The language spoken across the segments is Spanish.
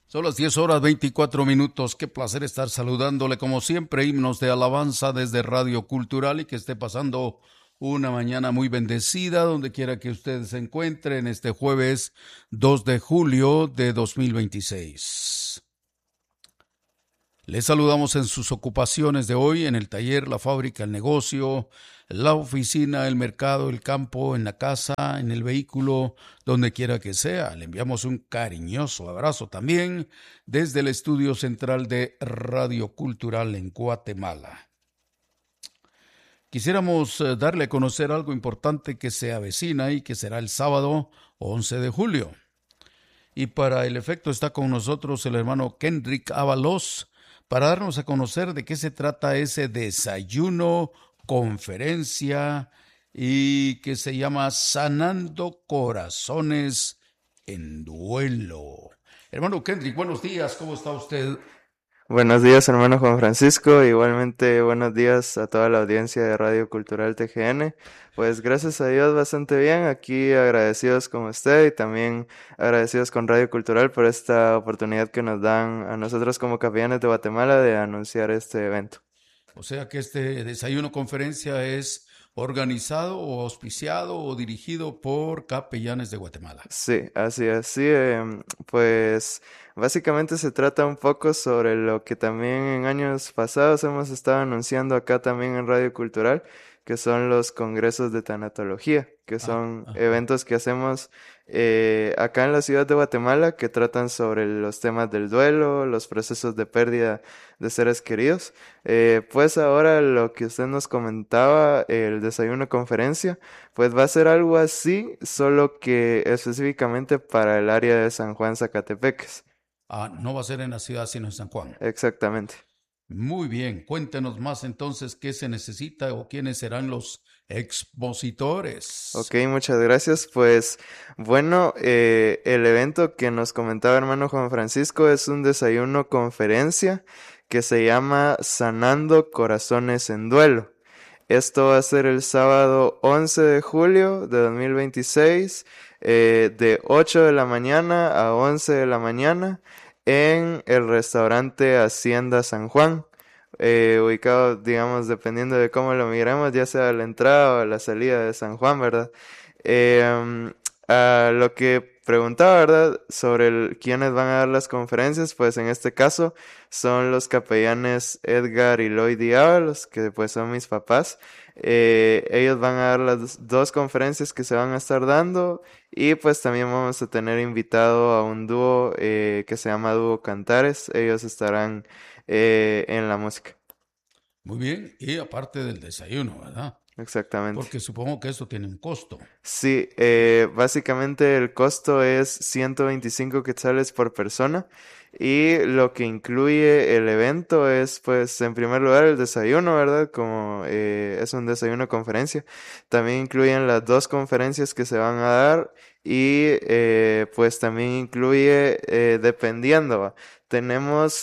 Son las 10 horas 24 minutos. Qué placer estar saludándole como siempre. Himnos de alabanza desde Radio Cultural y que esté pasando una mañana muy bendecida donde quiera que usted se encuentre en este jueves 2 de julio de 2026. Les saludamos en sus ocupaciones de hoy, en el taller, la fábrica, el negocio, la oficina, el mercado, el campo, en la casa, en el vehículo, donde quiera que sea. Le enviamos un cariñoso abrazo también desde el estudio central de Radio Cultural en Guatemala. Quisiéramos darle a conocer algo importante que se avecina y que será el sábado 11 de julio. Y para el efecto está con nosotros el hermano Kendrick Ábalos, para darnos a conocer de qué se trata ese desayuno, conferencia y que se llama Sanando Corazones en Duelo. Hermano Kendrick, buenos días, ¿cómo está usted? Buenos días, hermano Juan Francisco. Igualmente, buenos días a toda la audiencia de Radio Cultural TGN. Pues gracias a Dios, bastante bien. Aquí agradecidos con usted y también agradecidos con Radio Cultural por esta oportunidad que nos dan a nosotros como capellanes de Guatemala de anunciar este evento. O sea que este desayuno conferencia es organizado o auspiciado o dirigido por capellanes de Guatemala. Sí, así es. Sí, pues básicamente se trata un poco sobre lo que también en años pasados hemos estado anunciando acá también en Radio Cultural, que son los congresos de tanatología, que son Ajá. eventos que hacemos acá en la ciudad de Guatemala, que tratan sobre los temas del duelo, los procesos de pérdida de seres queridos. Pues ahora lo que usted nos comentaba, el desayuno conferencia, pues va a ser algo así, solo que específicamente para el área de San Juan Zacatepeques. No va a ser en la ciudad, sino en San Juan. Exactamente. Muy bien, cuéntenos más entonces qué se necesita o quiénes serán los expositores. Ok, muchas gracias. Pues bueno, el evento que nos comentaba hermano Juan Francisco es un desayuno conferencia que se llama Sanando Corazones en Duelo. Esto va a ser el sábado 11 de julio de 2026, de 8 de la mañana a 11 de la mañana en el restaurante Hacienda San Juan, ubicado, digamos, dependiendo de cómo lo miremos, ya sea a la entrada o a la salida de San Juan, ¿verdad? A lo que preguntaba, ¿verdad? Sobre quiénes van a dar las conferencias, pues en este caso son los capellanes Edgar y Lloyd Ábalos, que pues son mis papás. Ellos van a dar las dos conferencias que se van a estar dando y pues también vamos a tener invitado a un dúo que se llama Dúo Cantares. Ellos estarán en la música. Muy bien, y aparte del desayuno, ¿verdad? Exactamente. Porque supongo que esto tiene un costo. Sí, básicamente el costo es 125 quetzales por persona y lo que incluye el evento es, pues, en primer lugar el desayuno, ¿verdad? Como es un desayuno conferencia. También incluyen las dos conferencias que se van a dar y pues también incluye, dependiendo, ¿va? Tenemos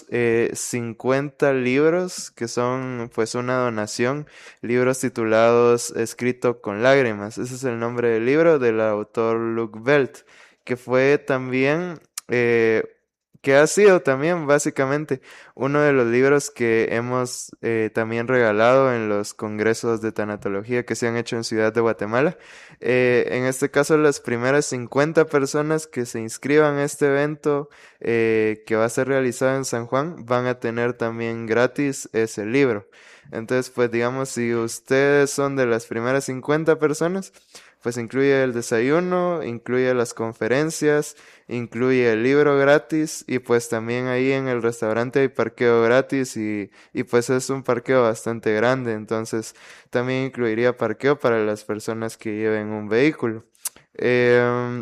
50 libros que son pues una donación, libros titulados Escrito con lágrimas. Ese es el nombre del libro del autor Luc Belt, que fue también, que ha sido también básicamente uno de los libros que hemos también regalado en los congresos de tanatología que se han hecho en Ciudad de Guatemala. En este caso, las primeras 50 personas que se inscriban a este evento que va a ser realizado en San Juan van a tener también gratis ese libro. Entonces, pues digamos, si ustedes son de las primeras 50 personas, pues incluye el desayuno, incluye las conferencias, incluye el libro gratis y pues también ahí en el restaurante hay parqueo gratis y pues es un parqueo bastante grande, entonces también incluiría parqueo para las personas que lleven un vehículo. Eh,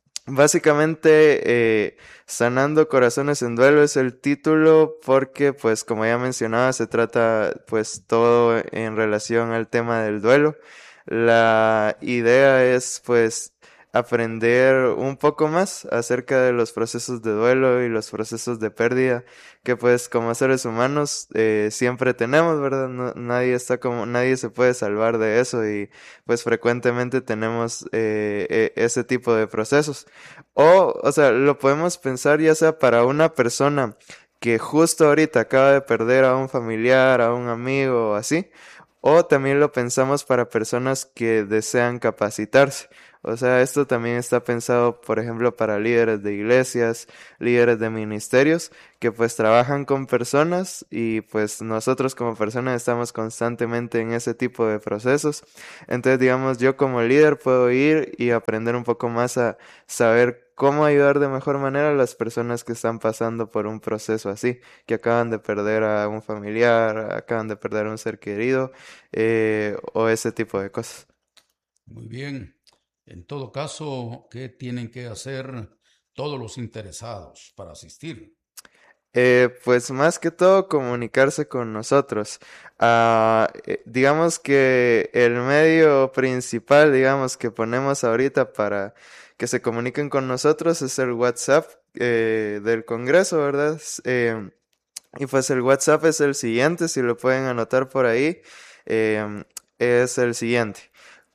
Básicamente, Sanando Corazones en Duelo es el título porque, pues, como ya mencionaba, se trata, pues, todo en relación al tema del duelo. La idea es, pues, aprender un poco más acerca de los procesos de duelo y los procesos de pérdida que pues como seres humanos siempre tenemos, ¿verdad? Nadie está como, nadie se puede salvar de eso y pues frecuentemente tenemos ese tipo de procesos. O sea, lo podemos pensar ya sea para una persona que justo ahorita acaba de perder a un familiar, a un amigo o así, o también lo pensamos para personas que desean capacitarse. O sea, esto también está pensado, por ejemplo, para líderes de iglesias, líderes de ministerios, que pues trabajan con personas y pues nosotros como personas estamos constantemente en ese tipo de procesos. Entonces, digamos, yo como líder puedo ir y aprender un poco más a saber cómo ayudar de mejor manera a las personas que están pasando por un proceso así, que acaban de perder a un familiar, acaban de perder a un ser querido, o ese tipo de cosas. Muy bien. En todo caso, ¿qué tienen que hacer todos los interesados para asistir? Pues más que todo comunicarse con nosotros. Digamos que el medio principal, digamos, que ponemos ahorita para que se comuniquen con nosotros es el WhatsApp del Congreso, ¿verdad? Y pues el WhatsApp es el siguiente, si lo pueden anotar por ahí, em, es el siguiente: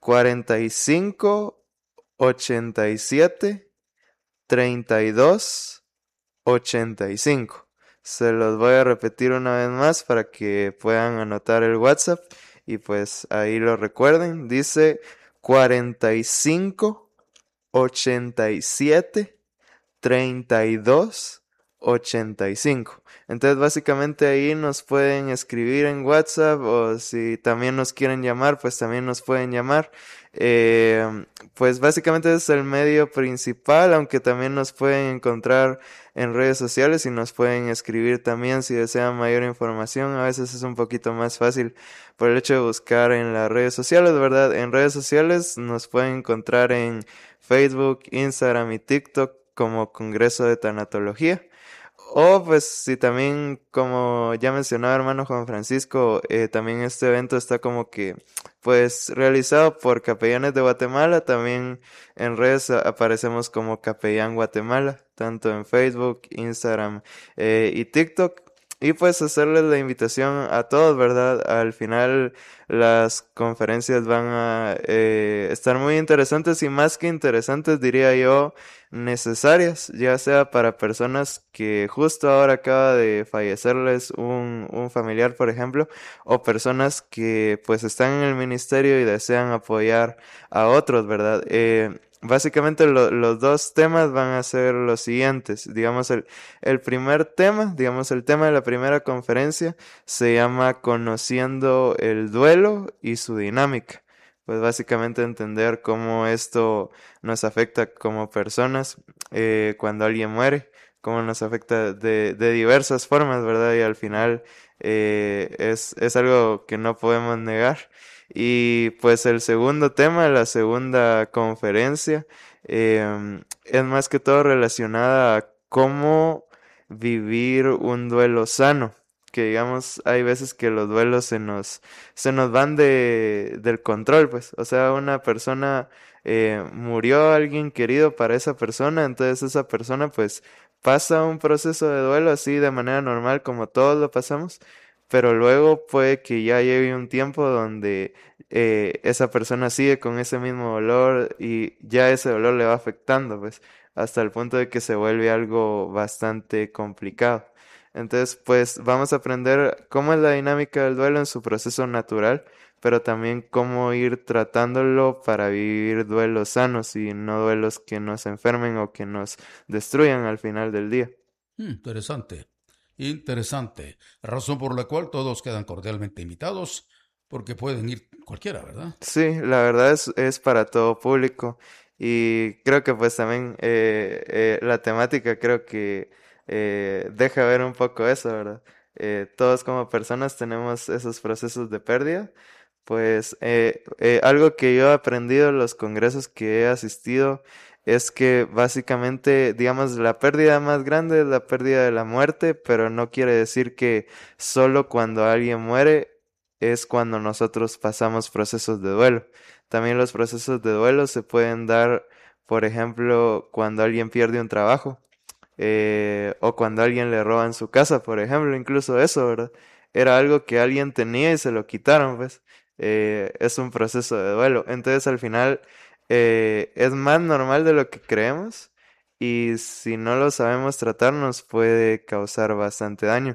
45 87 32 85. Se los voy a repetir una vez más para que puedan anotar el WhatsApp y pues ahí lo recuerden. Dice 45 87 32 85. Entonces básicamente ahí nos pueden escribir en WhatsApp o si también nos quieren llamar, pues también nos pueden llamar. Pues básicamente es el medio principal, aunque también nos pueden encontrar en redes sociales y nos pueden escribir también si desean mayor información. A veces es un poquito más fácil por el hecho de buscar en las redes sociales, ¿verdad? En redes sociales nos pueden encontrar en Facebook, Instagram y TikTok como Congreso de Tanatología. O pues si también, como ya mencionaba hermano Juan Francisco, también este evento está como que pues realizado por Capellanes de Guatemala. También en redes aparecemos como Capellán Guatemala, tanto en Facebook, Instagram y TikTok. Y pues hacerles la invitación a todos, ¿verdad? Al final las conferencias van a estar muy interesantes y más que interesantes diría yo necesarias, ya sea para personas que justo ahora acaba de fallecerles un familiar, por ejemplo, o personas que pues están en el ministerio y desean apoyar a otros, ¿verdad? Básicamente los dos temas van a ser los siguientes. Digamos, el primer tema, digamos, el tema de la primera conferencia se llama Conociendo el duelo y su dinámica. Pues básicamente entender cómo esto nos afecta como personas cuando alguien muere, cómo nos afecta de diversas formas, ¿verdad? Y al final es algo que no podemos negar. Y pues el segundo tema, la segunda conferencia, es más que todo relacionada a cómo vivir un duelo sano. Que digamos, hay veces que los duelos se nos van del control, pues. O sea, una persona murió alguien querido para esa persona, entonces esa persona pues pasa un proceso de duelo así de manera normal como todos lo pasamos, pero luego puede que ya lleve un tiempo donde esa persona sigue con ese mismo dolor y ya ese dolor le va afectando, pues, hasta el punto de que se vuelve algo bastante complicado. Entonces, pues vamos a aprender cómo es la dinámica del duelo en su proceso natural, pero también cómo ir tratándolo para vivir duelos sanos y no duelos que nos enfermen o que nos destruyan al final del día. Interesante, interesante. Razón por la cual todos quedan cordialmente invitados, porque pueden ir cualquiera, ¿verdad? Sí, la verdad es para todo público y creo que pues también la temática creo que deja ver un poco eso, ¿verdad? Todos como personas tenemos esos procesos de pérdida. Pues algo que yo he aprendido en los congresos que he asistido es que básicamente, digamos, la pérdida más grande es la pérdida de la muerte, pero no quiere decir que solo cuando alguien muere es cuando nosotros pasamos procesos de duelo. También los procesos de duelo se pueden dar Por ejemplo, cuando alguien pierde un trabajo, o cuando a alguien le roban su casa, por ejemplo, incluso eso, ¿verdad? Era algo que alguien tenía y se lo quitaron, pues. Es un proceso de duelo. Entonces, al final, es más normal de lo que creemos y si no lo sabemos tratar nos puede causar bastante daño.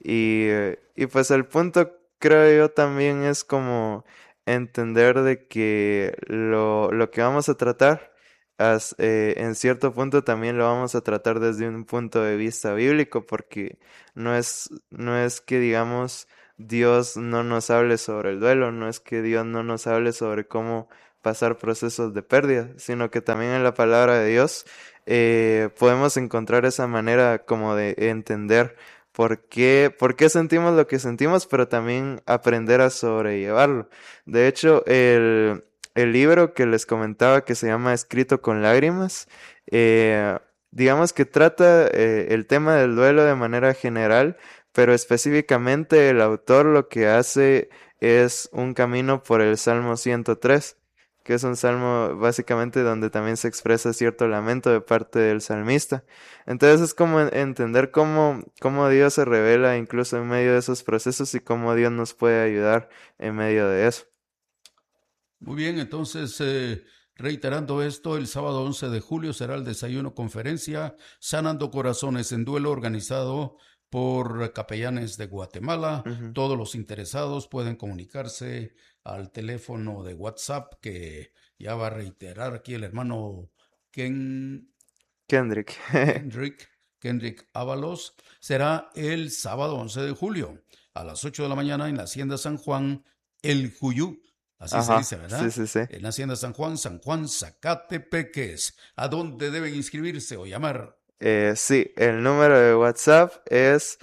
Y pues el punto, creo yo, también es como entender de que lo que vamos a tratar en cierto punto también lo vamos a tratar desde un punto de vista bíblico, porque no es que digamos Dios no nos hable sobre el duelo, no es que Dios no nos hable sobre cómo pasar procesos de pérdida, sino que también en la palabra de Dios podemos encontrar esa manera como de entender por qué sentimos lo que sentimos, pero también aprender a sobrellevarlo. De hecho, el libro que les comentaba que se llama Escrito con lágrimas, eh, digamos que trata el tema del duelo de manera general, pero específicamente el autor lo que hace es un camino por el Salmo 103, que es un salmo básicamente donde también se expresa cierto lamento de parte del salmista. Entonces es como entender cómo Dios se revela incluso en medio de esos procesos y cómo Dios nos puede ayudar en medio de eso. Muy bien, entonces, reiterando esto, el sábado 11 de julio será el desayuno conferencia Sanando Corazones en Duelo, organizado por capellanes de Guatemala. Ujú. Todos los interesados pueden comunicarse al teléfono de WhatsApp que ya va a reiterar aquí el hermano Ken, Kendrick. Kendrick, Kendrick Ábalos. Será el sábado 11 de julio a las 8 de la mañana en la Hacienda San Juan, El Juyú. Así se dice, Ajá, sí, ¿verdad? sí, sí. En la Hacienda San Juan, Zacatepeques. ¿A dónde deben inscribirse o llamar? Sí, el número de WhatsApp es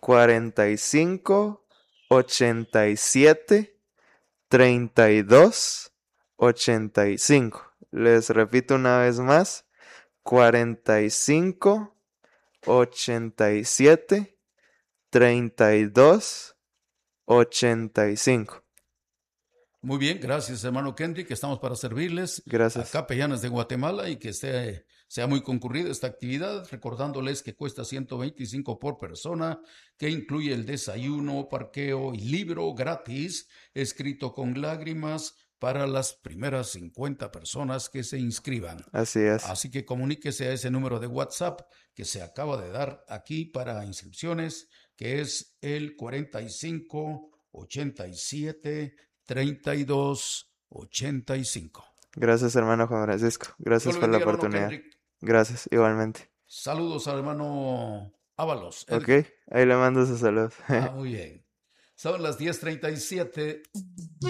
45 87 32 85. Les repito una vez más, 45 87 32 85. Muy bien, gracias hermano Kendrick, estamos para servirles a Gracias. capellanes de Guatemala y que sea muy concurrida esta actividad, recordándoles que cuesta 125 por persona, que incluye el desayuno, parqueo y libro gratis, escrito con lágrimas para las primeras 50 personas que se inscriban. Así es. Así que comuníquese a ese número de WhatsApp que se acaba de dar aquí para inscripciones, que es el 45 87 32 85. Gracias, hermano Juan Francisco. Dios Gracias le por la bendiga, hermano oportunidad. Kendrick. Gracias, igualmente. Saludos al hermano Ábalos. Ok, ahí le mando su salud. Muy bien. Son las 10:37.